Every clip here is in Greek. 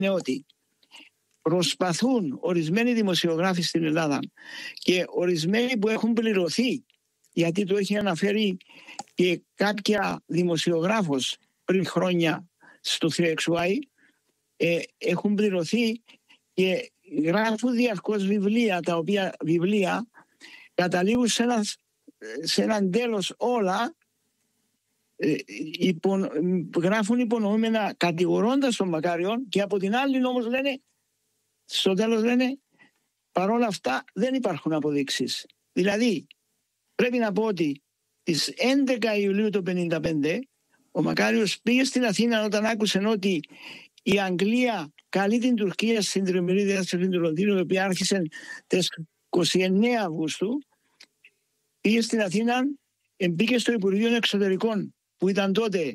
ότι προσπαθούν ορισμένοι δημοσιογράφοι στην Ελλάδα και ορισμένοι που έχουν πληρωθεί, γιατί το έχει αναφέρει και κάποια δημοσιογράφος πριν χρόνια στο 3XY, έχουν πληρωθεί και γράφουν διαρκώς βιβλία, τα οποία βιβλία καταλήγουν σε έναν τέλος όλα, γράφουν υπονοούμενα κατηγορώντας τον Μακάριον, και από την άλλη όμως λένε, στο τέλος λένε, παρόλα αυτά δεν υπάρχουν αποδείξεις. Δηλαδή πρέπει να πω ότι τις 11 Ιουλίου του 1955 ο Μακάριος πήγε στην Αθήνα όταν άκουσε ότι η Αγγλία καλεί την Τουρκία στην τριμερή διάσκεψη του Λονδίνου, η οποία άρχισε τις 29 Αυγούστου. Πήγε στην Αθήνα, μπήκε στο Υπουργείο Εξωτερικών, που ήταν τότε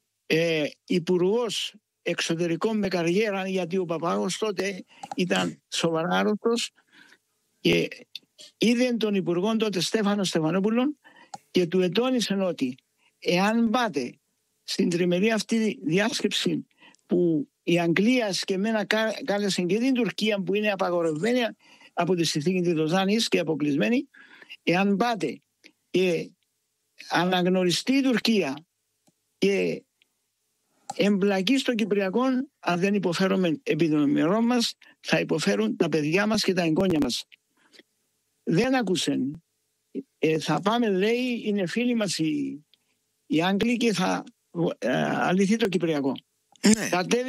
υπουργός εξωτερικών με καριέρα, γιατί ο Παπάγος τότε ήταν σοβαρά άρρωστος, και είδε τον υπουργό τότε Στέφανο Στεφανόπουλον και του ετώνησε ότι εάν πάτε στην τριμερή αυτή διάσκεψη που η Αγγλία και εμένα κάλεσε και την Τουρκία, που είναι απαγορευμένη από τη συνθήκη της Λοζάνης και αποκλεισμένη, εάν πάτε και αναγνωριστεί η Τουρκία και εμπλακεί στο Κυπριακό, αν δεν υποφέρουμε επί των ημερών μας, θα υποφέρουν τα παιδιά μας και τα εγγόνια μας. Δεν ακούσαν. Θα πάμε, λέει, είναι φίλοι μας οι Άγγλοι και θα αλυθεί το Κυπριακό. Ναι.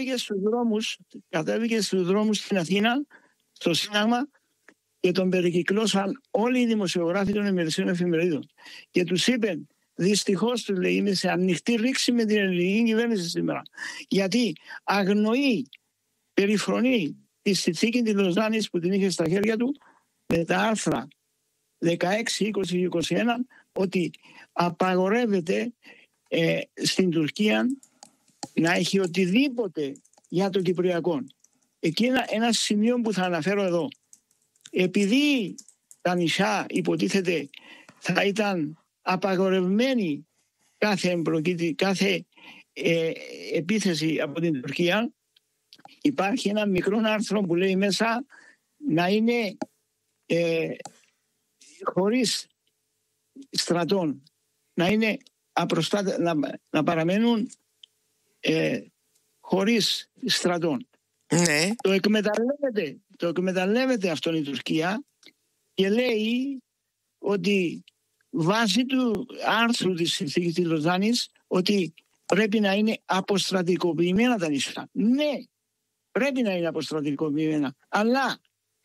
Κατέβηκε στους δρόμους στην Αθήνα, στο Σύνταγμα, και τον περικυκλώσαν όλοι οι δημοσιογράφοι των ημερησίων εφημερίδων. Και τους είπε, δυστυχώς, του λέει, είμαι σε ανοιχτή ρήξη με την ελληνική κυβέρνηση σήμερα. Γιατί αγνοεί, περιφρονεί τη συνθήκη της Λοζάνης που την είχε στα χέρια του, με τα άρθρα 16, 20 και 21, ότι απαγορεύεται στην Τουρκία να έχει οτιδήποτε για το Κυπριακό. Εκεί ένα σημείο που θα αναφέρω εδώ. Επειδή τα νησιά υποτίθεται θα ήταν απαγορευμένη κάθε επίθεση από την Τουρκία, υπάρχει ένα μικρό άρθρο που λέει μέσα να είναι χωρίς στρατών, να είναι να παραμένουν χωρίς στρατών. Ναι. Το εκμεταλλεύεται αυτόν η Τουρκία και λέει ότι βάσει του άρθρου της συνθήκης της Λοζάνης ότι πρέπει να είναι αποστρατικοποιημένα τα νησιά. Ναι, πρέπει να είναι αποστρατικοποιημένα, αλλά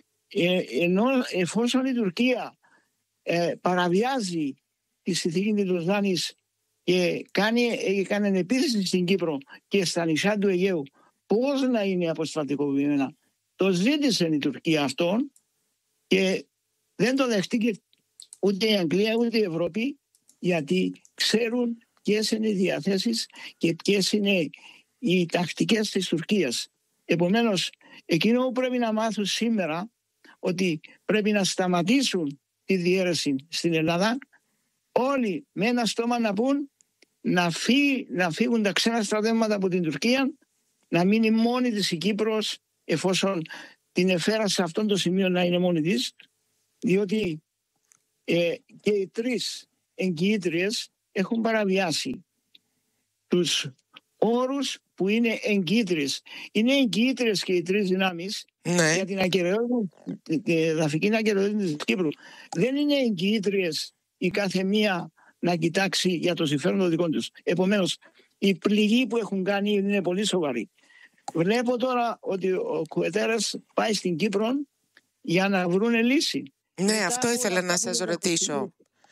εφόσον η Τουρκία παραβιάζει τη συνθήκη της Λοζάνης και κάνει επίθεση στην Κύπρο και στα νησιά του Αιγαίου, πώς να είναι αποστρατικοποιημένα? Το ζήτησε η Τουρκία αυτόν και δεν το δεχτήκε ούτε η Αγγλία ούτε η Ευρώπη, γιατί ξέρουν ποιες είναι οι διαθέσεις και ποιες είναι οι τακτικές της Τουρκίας. Επομένως, εκείνο που πρέπει να μάθουν σήμερα, ότι πρέπει να σταματήσουν τη διαίρεση στην Ελλάδα, όλοι με ένα στόμα να πούν να φύγουν τα ξένα στρατεύματα από την Τουρκία, να μείνει μόνη της η Κύπρος, εφόσον την εφέρα σε αυτόν το σημείο να είναι μόνη της, διότι και οι τρεις εγκυήτριες έχουν παραβιάσει τους όρους που είναι εγκυήτριες. Είναι εγκυήτριες και οι τρεις δυνάμεις, Ναι. για την εδαφική ακεραιότητα της Κύπρου. Δεν είναι εγκυήτριες η κάθε μία να κοιτάξει για το συμφέρον των δικών τους. Επομένως, η πληγή που έχουν κάνει είναι πολύ σοβαρή. Βλέπω τώρα ότι ο Κουετέρας πάει στην Κύπρο για να βρουν λύση. Ναι, αυτό ήθελα να σας ρωτήσω.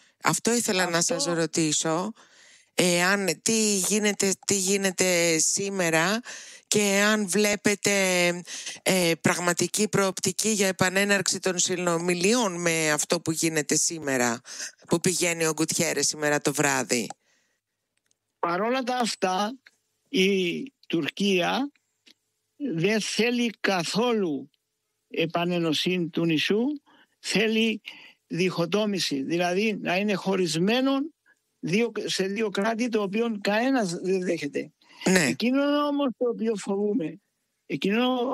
Τι γίνεται σήμερα και αν βλέπετε πραγματική προοπτική για επανέναρξη των συνομιλιών με αυτό που γίνεται σήμερα, που πηγαίνει ο Γκουτιέρες σήμερα το βράδυ. Παρόλα τα αυτά, η Τουρκία δεν θέλει καθόλου επανένωση του νησιού, θέλει διχοτόμηση, δηλαδή να είναι χωρισμένο σε δύο κράτη, το οποίο κανένας δεν δέχεται. Ναι. Εκείνο όμως το οποίο φοβούμε, Εκείνο